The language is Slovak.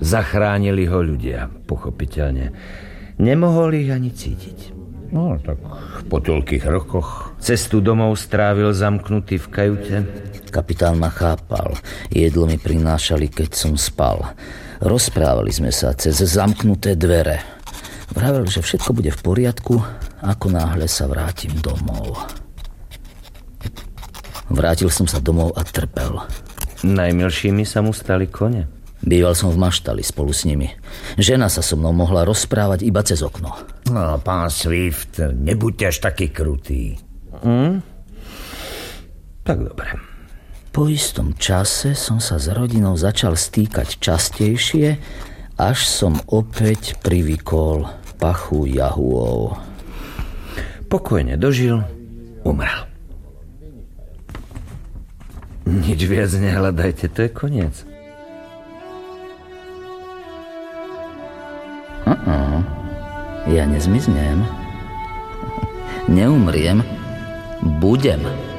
Zachránili ho ľudia, pochopiteľne. Nemohol ich ani cítiť. No, tak po toľkých rokoch. Cestu domov strávil zamknutý v kajute. Kapitán ma chápal. Jedlo mi prinášali, keď som spal. Rozprávali sme sa cez zamknuté dvere. Vravel, že všetko bude v poriadku, ako náhle sa vrátim domov. Vrátil som sa domov a trpel. Najmilšími sa mu stali kone. Býval som v maštali spolu s nimi. Žena sa so mnou mohla rozprávať iba cez okno. No, pán Swift, nebuďte až taký krutý. Tak dobre. Po istom čase som sa s rodinou začal stýkať častejšie, až som opäť privykol pachu jahúov. Pokojne dožil, umrel. Nič viac nehľadajte, to je koniec. Ja nezmiznem. Neumriem. Budem.